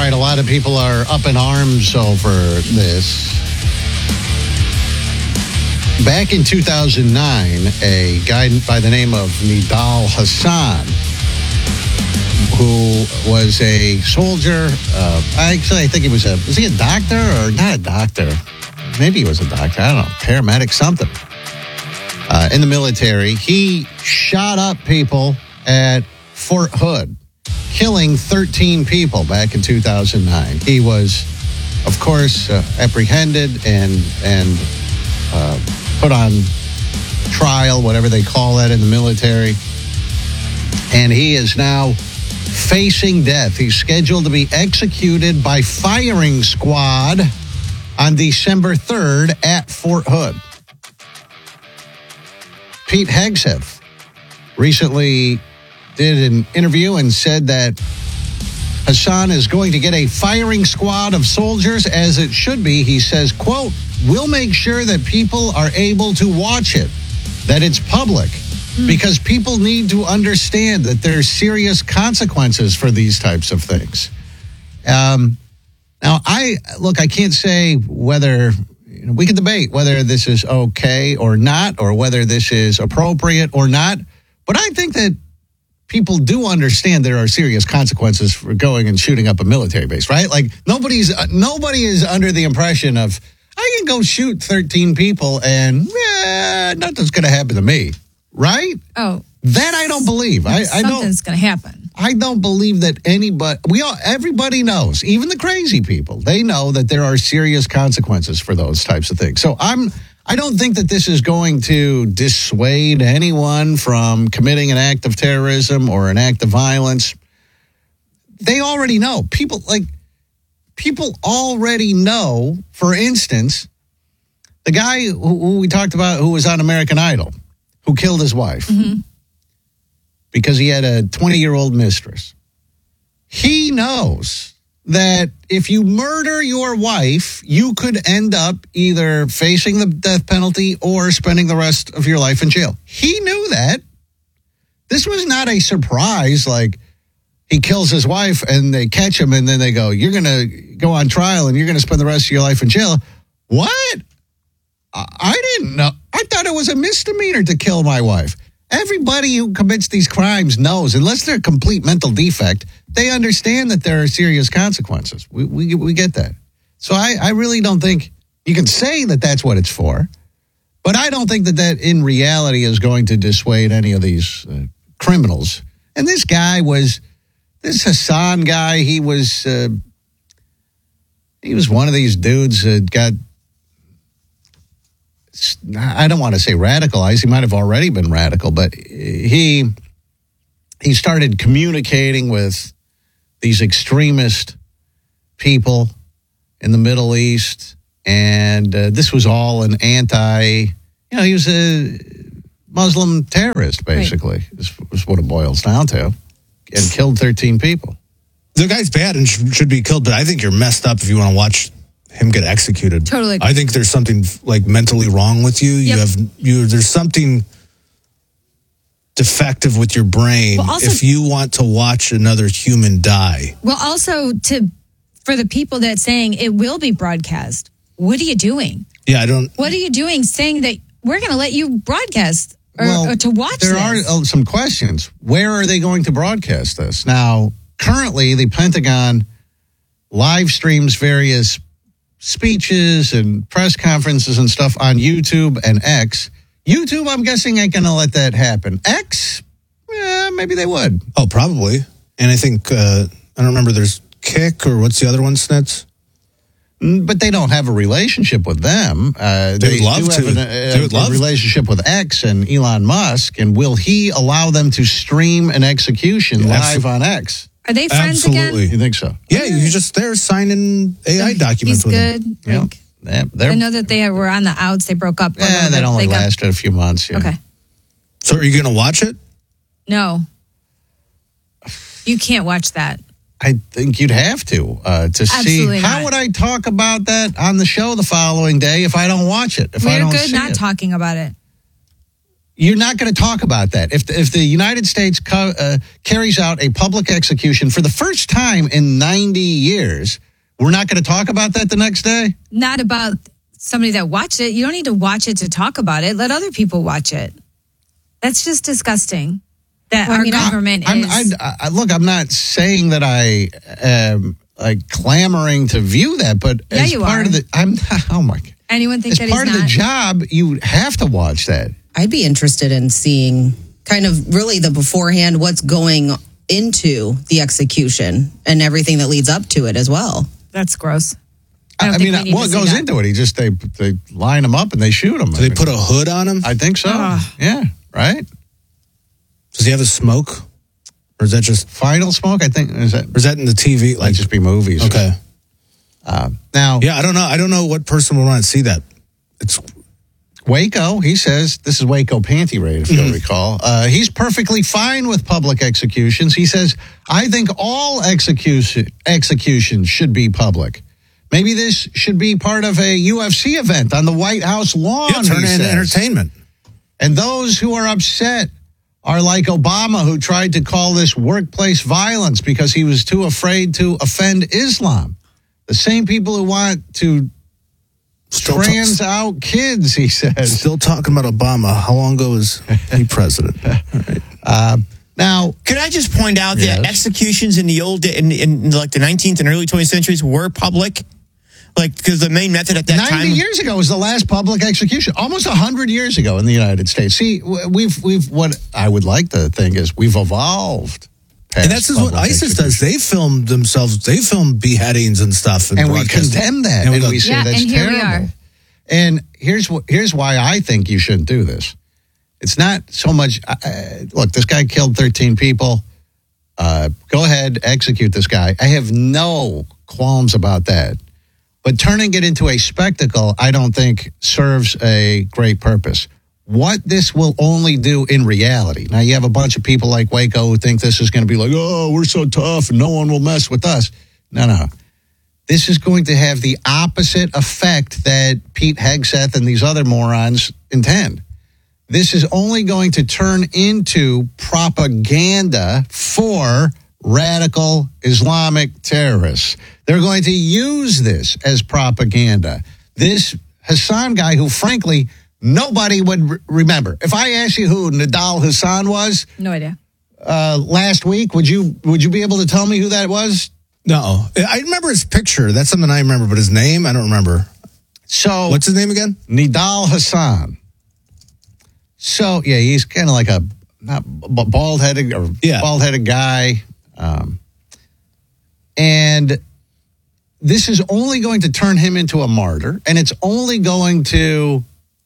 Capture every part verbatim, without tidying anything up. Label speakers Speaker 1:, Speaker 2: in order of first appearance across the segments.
Speaker 1: right, a lot of people are up in arms over this. Back in two thousand nine, a guy by the name of Nidal Hasan, who was a soldier, uh, actually I think he was a, was he a doctor or not a doctor? Maybe he was a doctor, I don't know, paramedic, something. Uh, in the military, he shot up people at Fort Hood, killing thirteen people back in two thousand nine. He was, of course, uh, apprehended and and uh, put on trial, whatever they call that in the military. And he is now facing death. He's scheduled to be executed by firing squad on December third at Fort Hood. Pete Hegseth recently did an interview and said that Hasan is going to get a firing squad of soldiers, as it should be. He says, quote, "We'll make sure that people are able to watch it, that it's public, mm. because people need to understand that there's serious consequences for these types of things." Um, now, I look, I can't say whether, you know, we can debate whether this is okay or not, or whether this is appropriate or not, but I think that people do understand there are serious consequences for going and shooting up a military base, right? Like nobody's nobody is under the impression of I can go shoot thirteen people and eh, nothing's going to happen to me, right?
Speaker 2: Oh,
Speaker 1: that I don't believe. I, I don't.
Speaker 2: Something's going to happen.
Speaker 1: I don't believe that anybody. We all. Everybody knows, even the crazy people. They know that there are serious consequences for those types of things. So I'm. I don't think that this is going to dissuade anyone from committing an act of terrorism or an act of violence. They already know. People like people already know, for instance, the guy who, who we talked about who was on American Idol, who killed his wife mm-hmm. because he had a twenty-year-old mistress. He knows that if you murder your wife, you could end up either facing the death penalty or spending the rest of your life in jail. He knew that. This was not a surprise, like he kills his wife and they catch him and then they go, you're going to go on trial and you're going to spend the rest of your life in jail. What? I didn't know. I thought it was a misdemeanor to kill my wife. Everybody who commits these crimes knows, unless they're a complete mental defect, they understand that there are serious consequences. We we, we get that. So I, I really don't think you can say that that's what it's for, but I don't think that that in reality is going to dissuade any of these uh, criminals. And this guy was, this Hasan guy, he was, uh, he was one of these dudes that got, I don't want to say radicalized. He might have already been radical, but he he started communicating with these extremist people in the Middle East, and uh, this was all an anti, you know, he was a Muslim terrorist, basically, right. is, is what it boils down to, and killed thirteen people.
Speaker 3: The guy's bad and sh- should be killed, but I think you're messed up if you want to watch him get executed.
Speaker 2: Totally.
Speaker 3: I think there's something like mentally wrong with you. You yep. have you. There's something defective with your brain well, also, if you want to watch another human die.
Speaker 2: Well, also to for the people that saying it will be broadcast. What are you doing?
Speaker 3: Yeah, I don't.
Speaker 2: What are you doing saying that we're going to let you broadcast or,
Speaker 1: well,
Speaker 2: or to watch?
Speaker 1: There
Speaker 2: this?
Speaker 1: are some questions. Where are they going to broadcast this? Now, currently, the Pentagon live streams various speeches and press conferences and stuff on YouTube and X. YouTube, I'm guessing, ain't going to let that happen. X, eh, maybe they would.
Speaker 3: Oh, probably. And I think, uh, I don't remember, there's Kick or what's the other one, Snitz?
Speaker 1: But they don't have a relationship with them. Uh,
Speaker 3: they,
Speaker 1: they
Speaker 3: would love
Speaker 1: do
Speaker 3: to.
Speaker 1: have an, a,
Speaker 3: they would
Speaker 1: a
Speaker 3: love
Speaker 1: relationship with X and Elon Musk. And will he allow them to stream an execution yeah, live on X?
Speaker 2: Are they friends
Speaker 3: Absolutely.
Speaker 2: again?
Speaker 1: You think so?
Speaker 3: Yeah, you're just there signing A I documents
Speaker 2: He's
Speaker 3: with
Speaker 2: good.
Speaker 3: them.
Speaker 1: Yeah.
Speaker 2: Like,
Speaker 1: They're,
Speaker 2: I know that they were on the outs. They broke up.
Speaker 1: Yeah, that only
Speaker 2: got,
Speaker 1: lasted a few months. Yeah.
Speaker 2: Okay.
Speaker 3: So are you going to watch it?
Speaker 2: No. You can't watch that.
Speaker 1: I think you'd have to uh, to
Speaker 2: Absolutely
Speaker 1: see.
Speaker 2: not.
Speaker 1: How would I talk about that on the show the following day if I don't watch it? If
Speaker 2: We're
Speaker 1: I don't
Speaker 2: good
Speaker 1: see
Speaker 2: not
Speaker 1: it?
Speaker 2: talking about it.
Speaker 1: You're not going to talk about that. If if the United States co- uh, carries out a public execution for the first time in ninety years, we're not going to talk about that the next day?
Speaker 2: Not about somebody that watched it. You don't need to watch it to talk about it. Let other people watch it. That's just disgusting. That
Speaker 1: Well, I
Speaker 2: our
Speaker 1: mean, I-
Speaker 2: government
Speaker 1: I'm,
Speaker 2: is.
Speaker 1: I, I, look, I'm not saying that I am like clamoring to view that, but
Speaker 2: Yeah,
Speaker 1: as
Speaker 2: you
Speaker 1: part
Speaker 2: are.
Speaker 1: of the, I'm oh my god,
Speaker 2: anyone think
Speaker 1: as
Speaker 2: that
Speaker 1: part
Speaker 2: he's
Speaker 1: of
Speaker 2: not?
Speaker 1: the job, you have to watch that.
Speaker 4: I'd be interested in seeing kind of really the beforehand, what's going into the execution and everything that leads up to it as well.
Speaker 2: That's gross.
Speaker 1: I,
Speaker 2: don't
Speaker 1: I
Speaker 2: think
Speaker 1: mean,
Speaker 2: we need
Speaker 1: what
Speaker 2: to see
Speaker 1: goes
Speaker 2: that.
Speaker 1: into it? He just they they line them up and they shoot them.
Speaker 3: Do they put a hood on him?
Speaker 1: I think so.
Speaker 2: Ah.
Speaker 1: Yeah, right.
Speaker 3: Does he have a smoke? Or is that just,
Speaker 1: Final Smoke. I think is that
Speaker 3: or is that in the T V?
Speaker 1: might
Speaker 3: Like,
Speaker 1: just be movies.
Speaker 3: okay.
Speaker 1: Uh, now,
Speaker 3: Yeah, I don't know. I don't know what person would want to see that. It's
Speaker 1: Waco, he says, this is Waco Panty Raid, if you'll recall. Uh, he's perfectly fine with public executions. He says, I think all execution executions should be public. Maybe this should be part of a U F C event on the White House lawn.
Speaker 3: yeah, turn
Speaker 1: he
Speaker 3: it into
Speaker 1: says.
Speaker 3: entertainment.
Speaker 1: And those who are upset are like Obama, who tried to call this workplace violence because he was too afraid to offend Islam. The same people who want to
Speaker 3: Still, ta-
Speaker 1: trans out kids, he says.
Speaker 3: still talking about Obama. How long ago was he president?
Speaker 1: Uh, now,
Speaker 5: Could I just point out
Speaker 1: Yes.
Speaker 5: that executions in the old, in, in like the nineteenth and early twentieth centuries were public? Like, because the main method at that
Speaker 1: ninety
Speaker 5: time.
Speaker 1: years ago was the last public execution. Almost one hundred years ago in the United States. See, w- we've, we've, what I would like to think is we've evolved. past
Speaker 3: And that's just what
Speaker 1: public
Speaker 3: ISIS
Speaker 1: execution.
Speaker 3: does. They film themselves. They film beheadings and stuff. And,
Speaker 1: And we
Speaker 3: broadcast it.
Speaker 1: condemn that.
Speaker 3: And we
Speaker 1: And
Speaker 3: go,
Speaker 1: we say
Speaker 2: Yeah,
Speaker 1: that's
Speaker 2: and here we
Speaker 1: terrible.
Speaker 2: are.
Speaker 1: And here's wh- here's why I think you shouldn't do this. It's not so much. Uh, look, this guy killed thirteen people. Uh, go ahead, execute this guy. I have no qualms about that. But turning it into a spectacle, I don't think serves a great purpose. What this will only do in reality. Now, you have a bunch of people like Waco who think this is going to be like, oh, we're so tough and no one will mess with us. No, no. This is going to have the opposite effect that Pete Hegseth and these other morons intend. This is only going to turn into propaganda for radical Islamic terrorists. They're going to use this as propaganda. This Hassan guy, who frankly nobody would re- remember. If I asked you who Nidal Hassan was
Speaker 2: No idea.
Speaker 1: uh, last week, would you would you be able to tell me who that was?
Speaker 3: No, I remember his picture. That's something I remember, but his name, I don't remember.
Speaker 1: So
Speaker 3: What's his name again?
Speaker 1: Nidal Hassan. So yeah, he's kind of like a not bald headed or
Speaker 3: Yeah.
Speaker 1: bald headed guy, um, and this is only going to turn him into a martyr, and it's only going to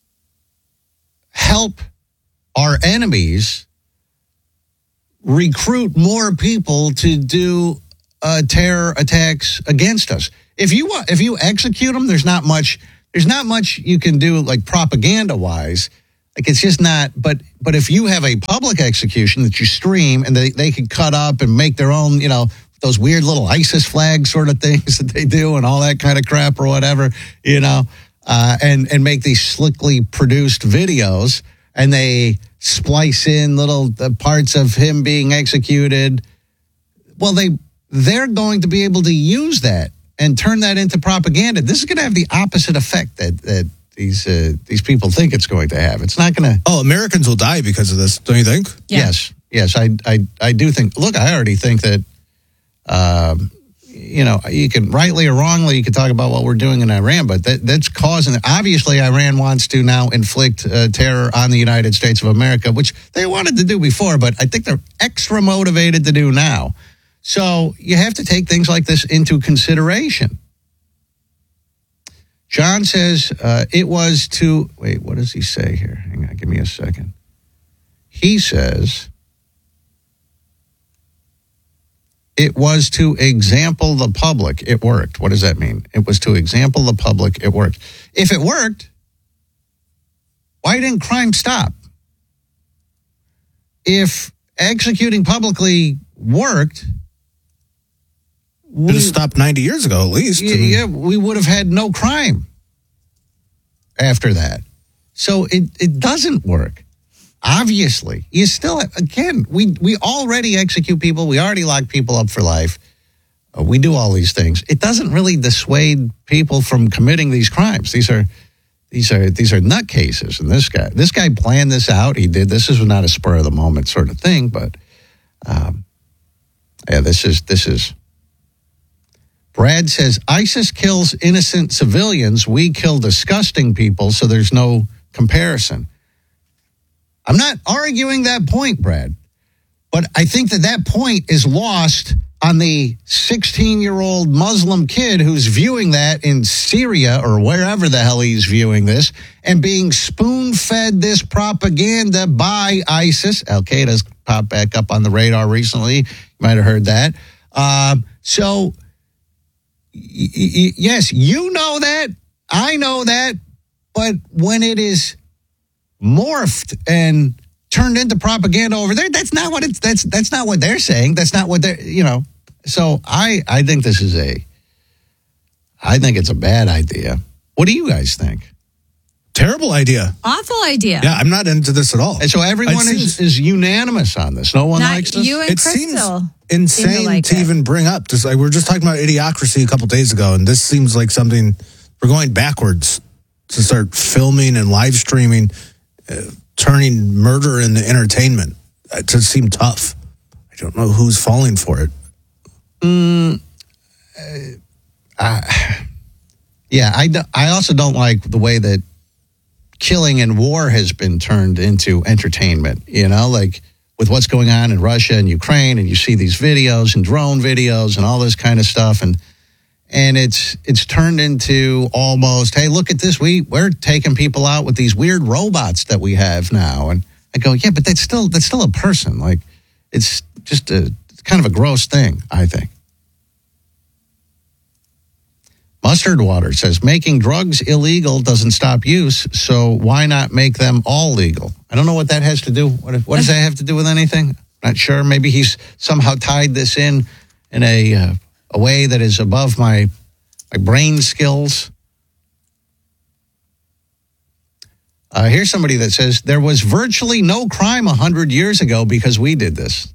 Speaker 1: help our enemies recruit more people to do uh, terror attacks against us. If you want, if you execute them, there's not much. There's not much you can do, like propaganda wise. Like it's just not. But but if you have a public execution that you stream and they they can cut up and make their own, you know, those weird little ISIS flag sort of things that they do and all that kind of crap or whatever, you know, uh, and and make these slickly produced videos and they splice in little uh, parts of him being executed. Well, they they're going to be able to use that and turn that into propaganda. This is going to have the opposite effect that that these uh, these people think it's going to have. It's not going to.
Speaker 3: Oh, Americans will die because of this, don't you think?
Speaker 2: Yeah.
Speaker 1: Yes, yes, I I I do think. Look, I already think that. Um, you know, you can rightly or wrongly, you can talk about what we're doing in Iran, but that, that's causing. Obviously, Iran wants to now inflict uh, terror on the United States of America, which they wanted to do before, but I think they're extra motivated to do now. So you have to take things like this into consideration. John says uh, it was to wait. What does he say here? Hang on, give me a second. He says. It was to example the public. It worked. What does that mean? It was to example the public. It worked. If it worked, why didn't crime stop? If executing publicly worked,
Speaker 3: Should
Speaker 1: we,
Speaker 3: have stopped ninety years ago, at least. I mean,
Speaker 1: yeah, we would have had no crime after that. So it, it doesn't work. obviously, you still, again, we, we already execute people. We already lock people up for life. Uh, we do all these things. It doesn't really dissuade people from committing these crimes. These are these are these are nutcases. And this guy, this guy planned this out. He did. This is not a spur of the moment sort of thing, but um, yeah, this is this is. Brad says ISIS kills innocent civilians. We kill disgusting people, so there's no comparison. I'm not arguing that point, Brad, but I think that that point is lost on the sixteen-year-old Muslim kid who's viewing that in Syria or wherever the hell he's viewing this and being spoon-fed this propaganda by ISIS. Al-Qaeda's popped back up on the radar recently. You might have heard that. Uh, so, y- y- yes, you know that. I know that. But when it is morphed and turned into propaganda over there, that's not what it's that's that's not what they're saying. That's not what they're, you know. So I I think this is a I think it's a bad idea. What do you guys think?
Speaker 3: Terrible idea.
Speaker 2: Awful idea.
Speaker 3: Yeah, I'm not into this at all.
Speaker 1: And so everyone
Speaker 3: It
Speaker 1: is,
Speaker 3: seems-
Speaker 1: is unanimous on this. No one
Speaker 2: Not
Speaker 1: likes this.
Speaker 2: you and
Speaker 3: It seems
Speaker 2: Crystal.
Speaker 3: insane
Speaker 2: seem to like
Speaker 3: to
Speaker 2: it.
Speaker 3: even bring up. Just like we were just talking about idiocracy a couple days ago, and this seems like something we're going backwards to start filming and live streaming, uh, turning murder into entertainment. It just seemed tough. I don't know who's falling for it.
Speaker 1: Mm, uh, uh, yeah, I, do, I also don't like the way that killing and war has been turned into entertainment, you know, like with what's going on in Russia and Ukraine, and you see these videos and drone videos and all this kind of stuff, and and it's it's turned into almost, hey, look at this, we we're taking people out with these weird robots that we have now, and I go, yeah, but that's still that's still a person, like it's just a it's kind of a gross thing, I think. Mustard Water says making drugs illegal doesn't stop use, so why not make them all legal? I don't know what that has to do. What, what does that have to do with anything? Not sure. Maybe he's somehow tied this in in a uh, a way that is above my my brain skills. Uh, here's somebody that says there was virtually no crime a hundred years ago because we did this.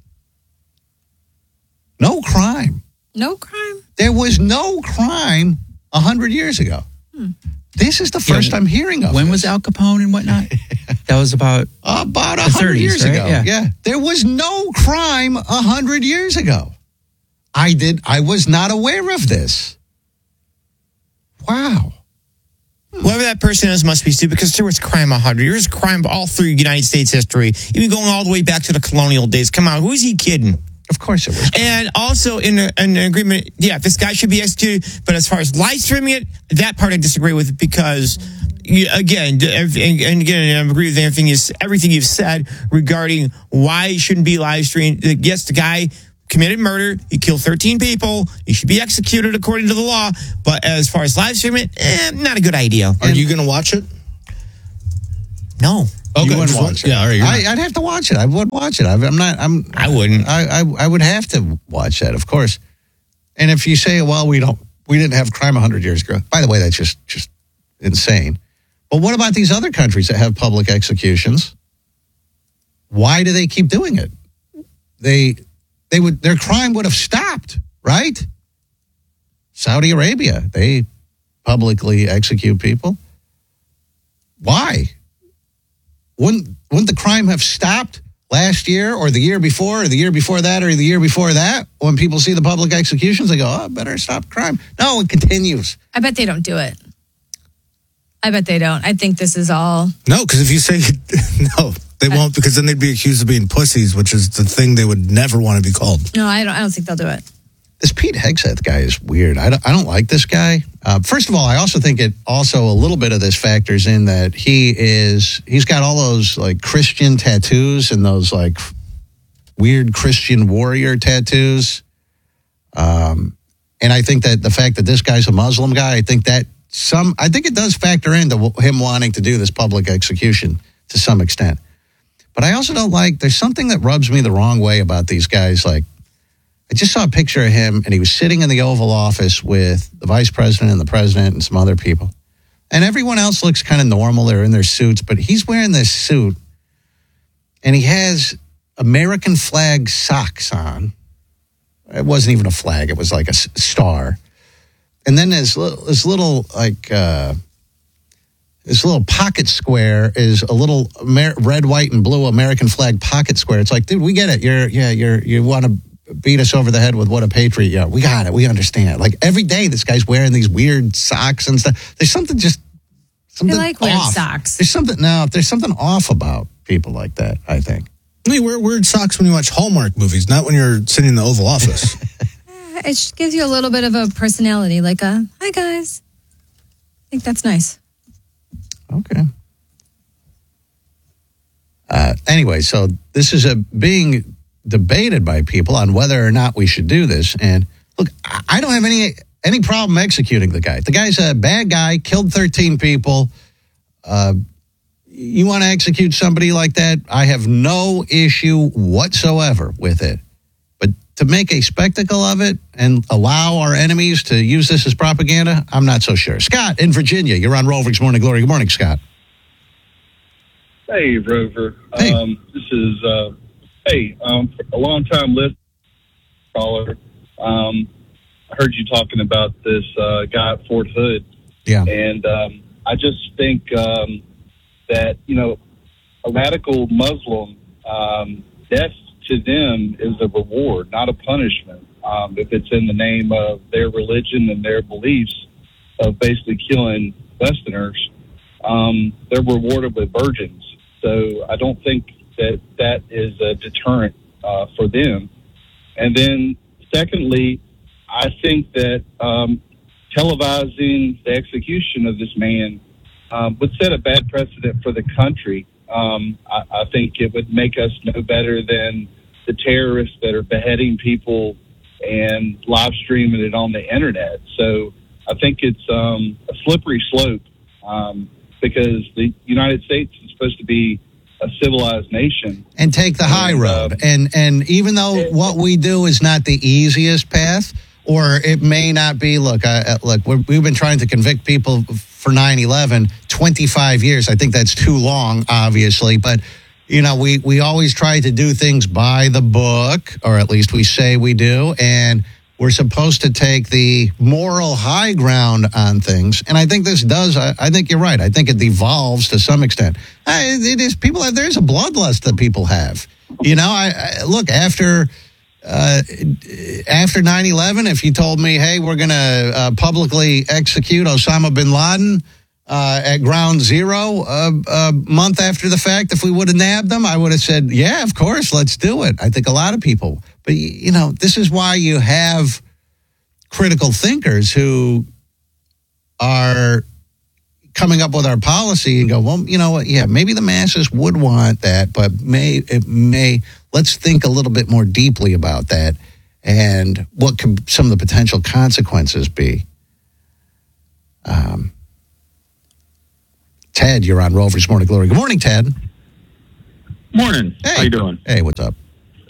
Speaker 1: No crime.
Speaker 2: No crime.
Speaker 1: There was no crime a hundred years ago. Hmm. This is the first
Speaker 6: Yeah,
Speaker 1: I'm hearing of
Speaker 6: When
Speaker 1: this.
Speaker 6: was Al Capone and whatnot? That was about
Speaker 1: About a
Speaker 6: the
Speaker 1: hundred
Speaker 6: thirties,
Speaker 1: years
Speaker 6: right?
Speaker 1: ago.
Speaker 6: Yeah.
Speaker 1: yeah. There was no crime a hundred years ago. I did. I was not aware of this. Wow.
Speaker 5: Whoever that person is must be stupid because there was crime a hundred years. Crime all through United States history, even going all the way back to the colonial days. Come on, who is he kidding?
Speaker 1: Of course it was.
Speaker 5: And also in, a, in an agreement, yeah, this guy should be executed. But as far as live streaming it, that part I disagree with because, you, again, and, and again, I agree with everything you, everything you've said regarding why it shouldn't be live streamed. Yes, the guy committed murder. He killed thirteen people. He should be executed according to the law. But as far as live streaming it, eh, not a good idea.
Speaker 3: Are you going to watch it?
Speaker 5: No.
Speaker 3: Okay,
Speaker 1: You wouldn't
Speaker 3: just
Speaker 1: watch it.
Speaker 3: Yeah, all right. you're
Speaker 1: I,
Speaker 3: not-
Speaker 1: I'd have to watch it. I would watch it. I, I'm not. I'm.
Speaker 5: I wouldn't.
Speaker 1: I, I I would have to watch that, of course. And if you say, well, we don't, we didn't have crime a hundred years ago. By the way, that's just just insane. But what about these other countries that have public executions? Why do they keep doing it? They they would their crime would have stopped, right? Saudi Arabia, they publicly execute people. Why? Wouldn't, wouldn't the crime have stopped last year or the year before or the year before that or the year before that? When people see the public executions, they go, oh, better stop crime. No, it continues.
Speaker 2: I bet they don't do it. I bet they don't. I think this is all.
Speaker 3: No, because if you say no, they won't, because then they'd be accused of being pussies, which is the thing they would never want to be called.
Speaker 2: No, I don't. I don't think they'll do it.
Speaker 1: This Pete Hegseth guy is weird. I don't, I don't like this guy. Uh, first of all, I also think it also a little bit of this factors in that he is, he's got all those like Christian tattoos and those like weird Christian warrior tattoos. Um, and I think that the fact that this guy's a Muslim guy, I think that some, I think it does factor into him wanting to do this public execution to some extent. But I also don't like, there's something that rubs me the wrong way about these guys. Like, I just saw a picture of him, and he was sitting in the Oval Office with the vice president and the president and some other people. And everyone else looks kind of normal. They're in their suits, but he's wearing this suit and he has American flag socks on. It wasn't even a flag; it was like a s- star. And then this little, this little like uh, this little pocket square is a little Amer- red, white, and blue American flag pocket square. It's like, dude, we get it. You're yeah, you're you want to beat us over the head with what a patriot you are. We got it. We understand. Like every day, this guy's wearing these weird socks and stuff. There's something just something
Speaker 2: I like weird
Speaker 1: off.
Speaker 2: socks.
Speaker 1: There's something no. There's something off about people like that. I think.
Speaker 3: You wear weird socks when you watch Hallmark movies, not when you're sitting in the Oval Office.
Speaker 2: It just gives you a little bit of a personality, like a, hi guys. I think that's nice.
Speaker 1: Okay. Uh, anyway, so this is a being debated by people on whether or not we should do this. And look, I I don't have any any problem executing the guy. The guy's a bad guy, killed thirteen people. Uh, you want to execute somebody like that? I have no issue whatsoever with it. But to make a spectacle of it and allow our enemies to use this as propaganda, I'm not so sure. Scott in Virginia, you're on Rover's Morning Glory. Good morning, Scott.
Speaker 7: Hey, Rover.
Speaker 1: Hey.
Speaker 7: Um, this is, uh, hey, um, a long-time listener caller. Um, I heard you talking about this uh, guy at Fort Hood.
Speaker 1: Yeah.
Speaker 7: And um, I just think um, that, you know, a radical Muslim, um, death to them is a reward, not a punishment. Um, if it's in the name of their religion and their beliefs of basically killing Westerners, um, they're rewarded with virgins. So I don't think that that is a deterrent uh, for them. And then secondly, I think that um, televising the execution of this man um, would set a bad precedent for the country. Um, I, I think it would make us no better than the terrorists that are beheading people and live streaming it on the internet. So I think it's um, a slippery slope um, because the United States is supposed to be a civilized nation.
Speaker 1: And take the high
Speaker 7: And,
Speaker 1: road.
Speaker 7: uh,
Speaker 1: and and even though what we do is not the easiest path, or it may not be, look, I, look, we're, we've been trying to convict people for nine eleven twenty-five years. I think that's too long, obviously, but you know, we, we always try to do things by the book, or at least we say we do, and we're supposed to take the moral high ground on things. And I think this does, I, I think you're right. I think it devolves to some extent. I, it is, people have, there's a bloodlust that people have. You know, I, I look, after uh, after nine eleven, if you told me, hey, we're going to uh, publicly execute Osama bin Laden, Uh, at ground zero uh, a month after the fact, if we would have nabbed them, I would have said, yeah, of course, let's do it. I think a lot of people. But, you know, this is why you have critical thinkers who are coming up with our policy and go, well, you know what, yeah, maybe the masses would want that, but may it may let's think a little bit more deeply about that and what could some of the potential consequences be. Um. Ted, you're on Rover's Morning Glory. Good morning, Ted.
Speaker 8: Morning.
Speaker 1: Hey.
Speaker 8: How you doing?
Speaker 1: Hey, what's up?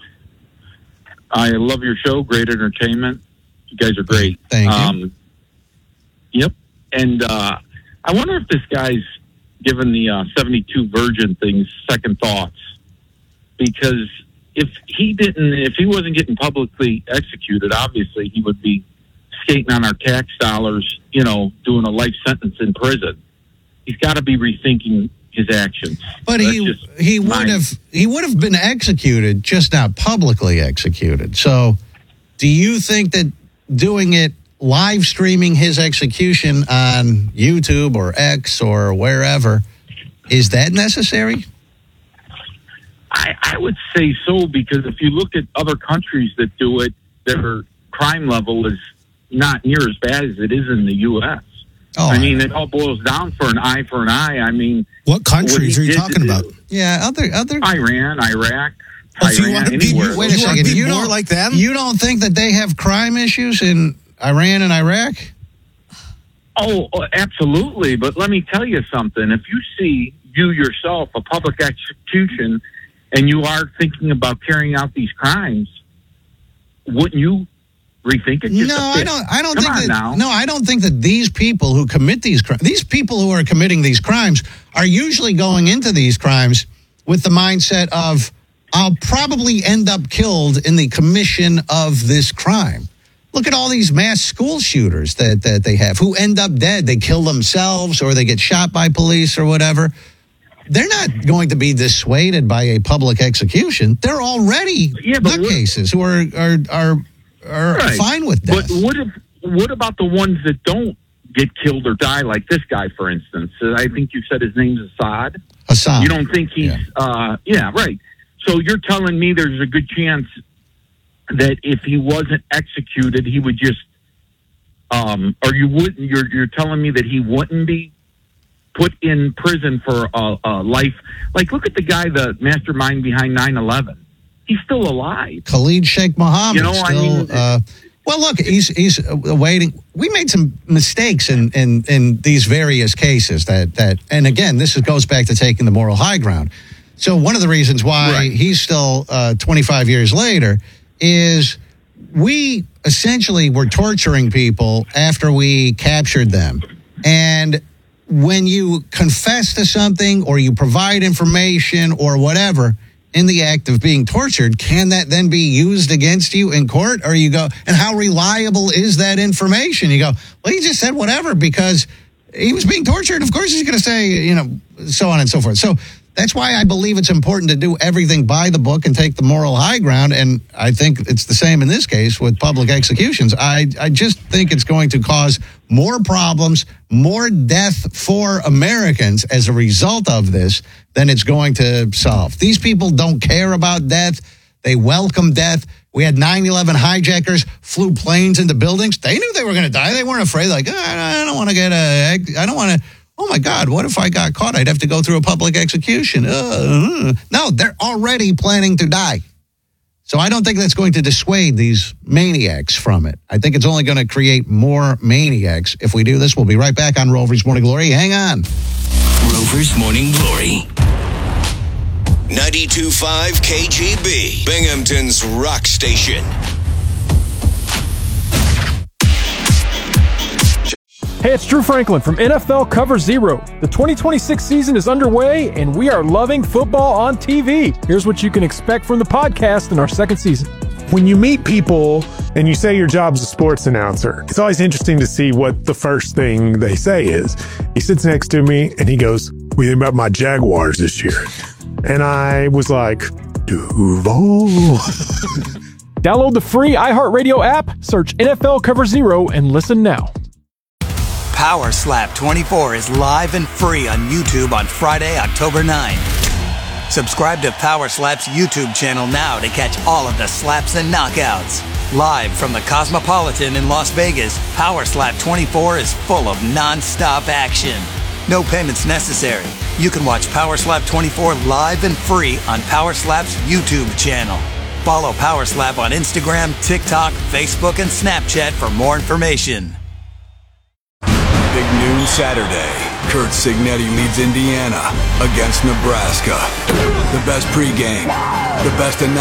Speaker 8: I love your show. Great entertainment. You guys are great.
Speaker 1: Thank you.
Speaker 8: Um, yep. And uh, I wonder if this guy's given the uh, seventy-two virgin thing second thoughts. Because if he didn't, if he wasn't getting publicly executed, obviously he would be skating on our tax dollars, you know, doing a life sentence in prison. He's got to be rethinking his actions.
Speaker 1: But
Speaker 8: That's
Speaker 1: he
Speaker 8: just
Speaker 1: he would
Speaker 8: my-
Speaker 1: have he would have been executed, just not publicly executed. So, do you think that doing it live streaming his execution on YouTube or X or wherever is that necessary?
Speaker 8: I, I would say so, because if you look at other countries that do it, their crime level is not near as bad as it is in the U S.
Speaker 1: Oh,
Speaker 8: I mean, it all boils down for an eye for an eye. I mean,
Speaker 3: What countries
Speaker 8: he
Speaker 3: are you
Speaker 8: did
Speaker 3: talking
Speaker 8: to-
Speaker 3: about?
Speaker 1: yeah, other other.
Speaker 8: Iran, Iraq,
Speaker 3: Oh, so you
Speaker 8: Iran,
Speaker 3: want to be-
Speaker 8: anywhere.
Speaker 1: Wait a
Speaker 3: You wanna
Speaker 1: second,
Speaker 3: be
Speaker 1: you
Speaker 3: more
Speaker 1: don't
Speaker 3: like them?
Speaker 1: You don't think that they have crime issues in Iran and Iraq?
Speaker 8: Oh, oh, absolutely. But let me tell you something. If you see you yourself a public execution and you are thinking about carrying out these crimes, wouldn't you rethink it? Just
Speaker 1: No,
Speaker 8: a
Speaker 1: I
Speaker 8: bit?
Speaker 1: don't. I don't
Speaker 8: Come
Speaker 1: think
Speaker 8: on
Speaker 1: that.
Speaker 8: now.
Speaker 1: No, I don't think that these people who commit these crimes, these people who are committing these crimes, are usually going into these crimes with the mindset of, I'll probably end up killed in the commission of this crime. Look at all these mass school shooters that, that they have who end up dead. They kill themselves or they get shot by police or whatever. They're not going to be dissuaded by a public execution. They're already
Speaker 8: Yeah, but
Speaker 1: nutcases who are are are, are
Speaker 8: Right.
Speaker 1: fine with death.
Speaker 8: But what if, what about the ones that don't get killed or die, like this guy, for instance? Uh, I think you said his name's Assad.
Speaker 1: Hassan.
Speaker 8: You don't think he's,
Speaker 1: Yeah.
Speaker 8: uh, yeah, right. So you're telling me there's a good chance that if he wasn't executed, he would just, um, or you wouldn't, you're, you're telling me that he wouldn't be put in prison for a, a life. Like, look at the guy, the mastermind behind nine eleven. He's still alive.
Speaker 1: Khalid Sheikh Mohammed.
Speaker 8: You know, I
Speaker 1: still,
Speaker 8: mean-
Speaker 1: uh, well, look, he's he's awaiting. We made some mistakes in, in, in these various cases that, that, and again, this is, goes back to taking the moral high ground. So one of the reasons why
Speaker 8: Right.
Speaker 1: he's still uh, twenty-five years later is we essentially were torturing people after we captured them. And when you confess to something or you provide information or whatever in the act of being tortured, can that then be used against you in court? Or you go, and how reliable is that information? You go, well, he just said whatever because he was being tortured. Of course he's going to say, you know, so on and so forth. So that's why I believe it's important to do everything by the book and take the moral high ground. And I think it's the same in this case with public executions. I, I just think it's going to cause more problems, more death for Americans as a result of this than it's going to solve. These people don't care about death. They welcome death. We had nine eleven hijackers flew planes into buildings. They knew they were going to die. They weren't afraid. Like, I don't want to get a, I don't want to. Oh, my God, what if I got caught? I'd have to go through a public execution. Uh, no, they're already planning to die. So I don't think that's going to dissuade these maniacs from it. I think it's only going to create more maniacs if we do this. We'll be right back on Rover's Morning Glory. Hang on.
Speaker 9: Rover's Morning Glory. ninety-two point five K G B, Binghamton's rock station.
Speaker 10: Hey, it's Drew Franklin from N F L Cover Zero. The twenty twenty-six season is underway, and we are loving football on T V. Here's what you can expect from the podcast in our second season.
Speaker 11: When you meet people and you say your job's a sports announcer, it's always interesting to see what the first thing they say is. He sits next to me and he goes, "What do you think about my Jaguars this year?" And I was like, Duval.
Speaker 10: Download the free iHeartRadio app, search N F L Cover Zero, and listen now.
Speaker 12: Power Slap twenty-four is live and free on YouTube on Friday, October ninth. Subscribe to Power Slap's YouTube channel now to catch all of the slaps and knockouts. Live from the Cosmopolitan in Las Vegas, Power Slap twenty-four is full of non-stop action. No payments necessary. You can watch Power Slap twenty-four live and free on Power Slap's YouTube channel. Follow Power Slap on Instagram, TikTok, Facebook, and Snapchat for more information.
Speaker 13: Big noon Saturday. Kurt Signetti leads Indiana against Nebraska. The best pregame, the best announcement.